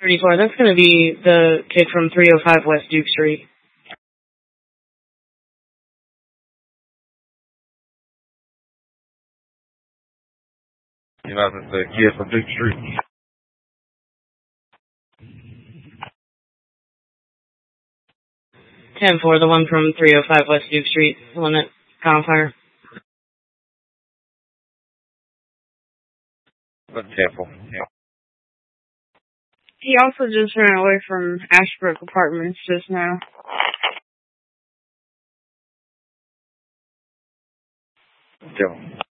34. That's going to be the kid from 305 West Duke Street. You know, that's the kid from Duke Street. Ten four, the one from 305 West Duke Street, the one that got on fire. That's 10-4. Yeah. He also just ran away from Ashbrook Apartments just now. Tell him.